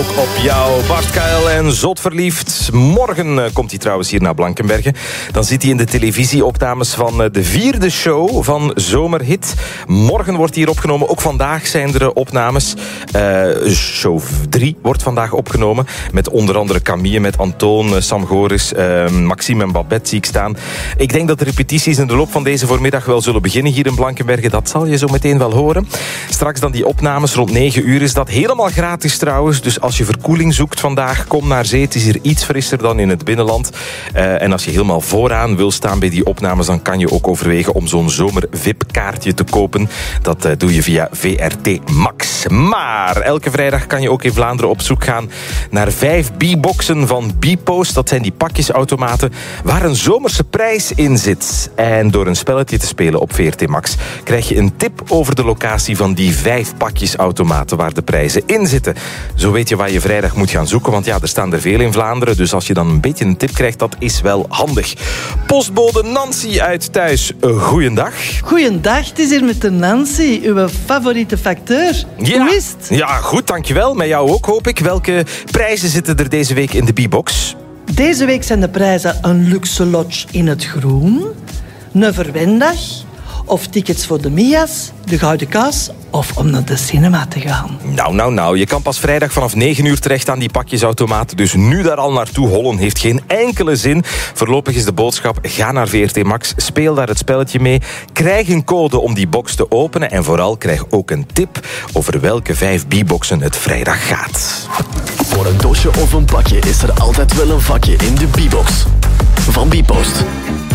ook op jou. Bart Kuil en Zot Verliefd. Morgen komt hij trouwens hier naar Blankenberge. Dan zit hij in de televisieopnames van de 4e show van Zomerhit. Morgen wordt hij hier opgenomen. Ook vandaag zijn er opnames. Show 3 wordt vandaag opgenomen. Met onder andere Camille, met Antoon, Sam Goris, Maxime en Babette zie ik staan. Ik denk dat de repetities in de loop van deze voormiddag wel zullen beginnen hier in Blankenberge. Dat zal je zo meteen wel horen. Straks dan die opnames rond 9 uur is dat helemaal gratis trouwens. Dus als je verkoeling zoekt vandaag, kom naar zee. Het is hier iets frisser dan in het binnenland. En als je helemaal vooraan wil staan bij die opnames, dan kan je ook overwegen om zo'n zomer-VIP-kaartje te kopen. Dat doe je via VRT Max. Maar elke vrijdag kan je ook in Vlaanderen op zoek gaan naar 5 B-boxen van B-Post. Dat zijn die pakjesautomaten waar een zomerse prijs in zit. En door een spelletje te spelen op VRT Max krijg je een tip over de locatie van die 5 pakjesautomaten waar de prijzen in zitten. Zo weet je waar je vrijdag moet gaan zoeken, want ja, er staan er veel in Vlaanderen. Dus als je dan een beetje een tip krijgt, dat is wel handig. Postbode Nancy uit Thuis, goeiedag. Goeiedag, het is hier met de Nancy, uw favoriete facteur. Ja. Hoe is het? Ja, goed, dankjewel. Met jou ook, hoop ik. Welke prijzen zitten er deze week in de B-box? Deze week zijn de prijzen een luxe lodge in het groen, een verwendag, of tickets voor de Mia's, de Gouden Kaas of om naar de cinema te gaan. Nou. Je kan pas vrijdag vanaf 9 uur terecht aan die pakjesautomaten. Dus nu daar al naartoe hollen heeft geen enkele zin. Voorlopig is de boodschap, ga naar VRT Max, speel daar het spelletje mee, krijg een code om die box te openen en vooral krijg ook een tip over welke 5 B-boxen het vrijdag gaat. Voor een doosje of een pakje is er altijd wel een vakje in de B-box van B-Post.